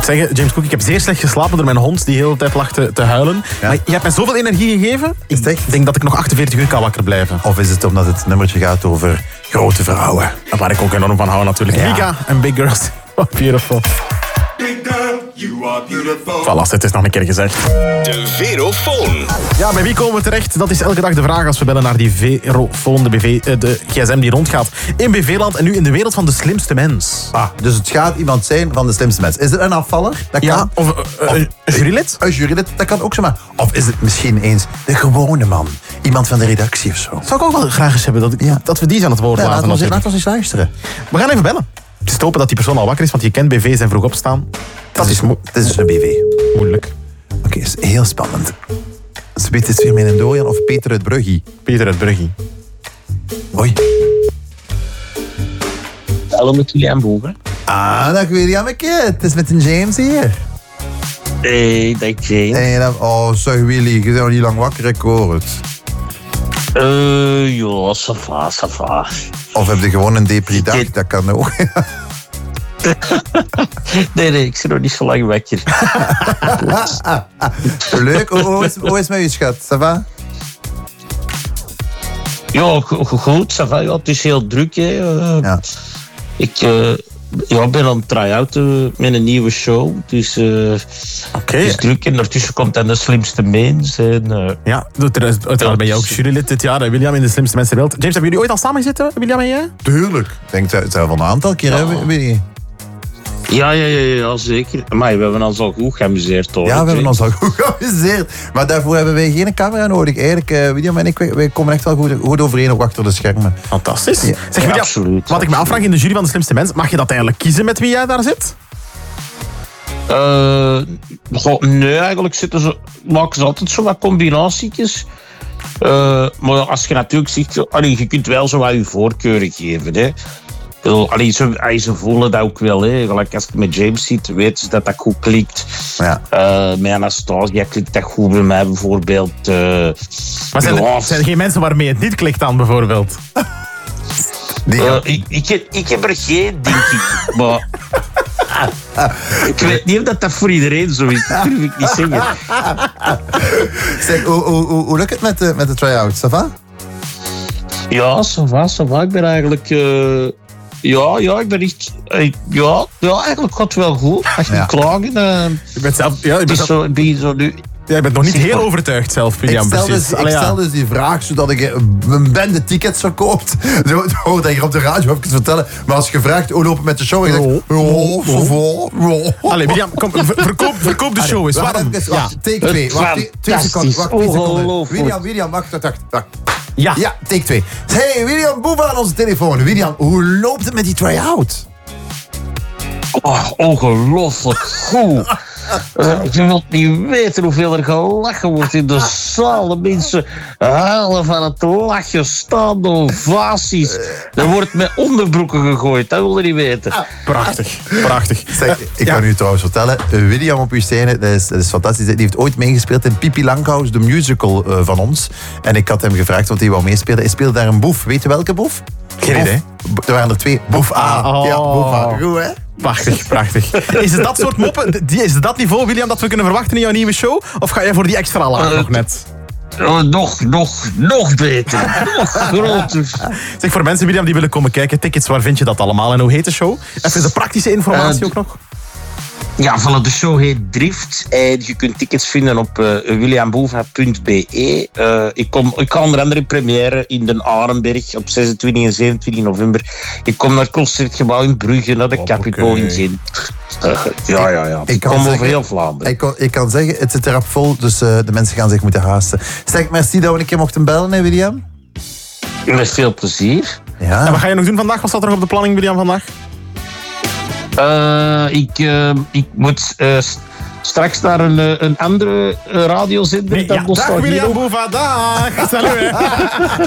zeggen, James Cook, ik heb zeer slecht geslapen door mijn hond die de hele tijd lag te huilen. Ja. Maar je hebt mij zoveel energie gegeven. Ik denk dat ik nog 48 uur kan wakker blijven. Of is het omdat het nummertje gaat over grote vrouwen? Waar ik ook enorm van hou natuurlijk. Ja. Mika en Big Girls. Beautiful. Big girl, you are beautiful. Voilà, het is nog een keer gezegd. De Verofoon. Ja, bij wie komen we terecht? Dat is elke dag de vraag als we bellen naar die Verofoon, de gsm die rondgaat in BV-land en nu in de wereld van de slimste mens. Dus het gaat iemand zijn van de slimste mens. Is het een afvaller? Dat kan. Of een jurylid? Een jurylid, dat kan ook zomaar. Of is het misschien eens de gewone man? Iemand van de redactie of zo? Zou ik ook wel graag eens hebben dat we die aan het woord laten. Laten we eens luisteren. We gaan even bellen. Het is te hopen dat die persoon al wakker is, want je kent BV's en vroeg opstaan. Het is dus een BV. Moeilijk. Oké, is heel spannend. Ze weet het weer met een Dorian of Peter uit Brugge. Peter uit Brugge. Hoi. Hallo met William Boven. Dag William, het is met een James hier. Hey, dag James. Hey, zeg Willy, je bent nog niet lang wakker, ik hoor het. Ja, ça va. Of heb je gewoon een depri-dag, dat kan ook. Nee, ik zit nog niet zo lang wakker. Leuk, hoe is het met je schat? Ça va? Ja, goed, ça va. Ja, het is heel druk. Hè. Ja. Ik ben aan het try-outen met een nieuwe show. Dus het is druk. En daartussen komt dan de slimste mens. En, ja, uiteraard ben jij ook jurylid dit jaar. William in de slimste mensen ter wereld. James, hebben jullie ooit al samen gezeten, William en jij? Tuurlijk. Ik denk het zijn wel een aantal keer, hè, Willy? Ja, zeker. Maar we hebben ons al goed geamuseerd, hoor. Ja, we hebben ons al goed geamuseerd. Maar daarvoor hebben wij geen camera nodig. Eigenlijk, William en ik, wij komen echt wel goed overeen, ook achter de schermen. Fantastisch. Ja. Zeg, William, absoluut. Wat ik me afvraag in de jury van de slimste mens, mag je dat eigenlijk kiezen met wie jij daar zit? Nee, eigenlijk maken ze altijd zo wat combinatietjes. Maar als je natuurlijk ziet, je kunt wel zo wat je voorkeuren geven, hè. Ze voelen dat ook wel. Hè. Gelijk als ik met James zit, weten ze dat goed klikt. Ja. Met Anastasia klikt dat goed bij mij bijvoorbeeld. Maar zijn er geen mensen waarmee het niet klikt dan bijvoorbeeld? Ik heb er geen, denk ik. Maar ik weet niet of dat voor iedereen zo is. Dat durf ik niet zeggen. Zeg, hoe lukt het met de try-out? Ça va? Ja, ça va. Ik ben eigenlijk... ik ben echt... eigenlijk gaat het wel goed. Als je niet klagen... Je bent zelf... Ja, je bent nog niet heel overtuigd zelf, William. Ik stel dus die vraag zodat ik een bende tickets verkoopt. Zo dat je op de radio even vertellen. Maar als je vraagt hoe lopen met de show, en je zegt... Allee, William, kom, verkoop de show eens. Waarom? Take 2. Wacht, 2 seconden. William, wacht. Ja, take 2. Hey, William Boeva aan onze telefoon. William, hoe loopt het met die try-out? Ongelooflijk goed. Je wilt niet weten hoeveel er gelachen wordt in de zaal. De mensen huilen van het lachen, staande ovaties. Er wordt met onderbroeken gegooid, dat wil je niet weten. Prachtig. Zeg, ik kan u trouwens vertellen, William op uw scène, dat is fantastisch. Die heeft ooit meegespeeld in Pippi Langkous, de musical van ons. En ik had hem gevraagd wat hij wou meespelen. Hij speelde daar een boef. Weet je welke boef? Geen idee. Er waren er 2. Boef A. Ja, Boef A. Goed, hè? Prachtig. Is het dat soort moppen, is het dat niveau, William, dat we kunnen verwachten in jouw nieuwe show? Of ga jij voor die extra laag nog net? Nog beter. Nog groter. Zeg, voor mensen, William, die willen komen kijken, tickets, waar vind je dat allemaal? En hoe heet de show? Even de praktische informatie ook nog. Ja, de show heet Drift. En je kunt tickets vinden op williamboeva.be. Ik ga onder andere première in Den Arenberg op 26 en 27 november. Ik kom naar het Concertgebouw in Brugge, naar de Capitol in Gent. Ja. Ik kom over heel Vlaanderen. Ik kan zeggen, het zit erop vol, dus de mensen gaan zich moeten haasten. Zeg, merci dat we een keer mochten bellen, hè, William? Met veel plezier. Ja. En wat ga je nog doen vandaag? Wat staat er nog op de planning, William, vandaag? Ik moet straks naar een andere radiozender. Dag William Boeva, dag! Salut!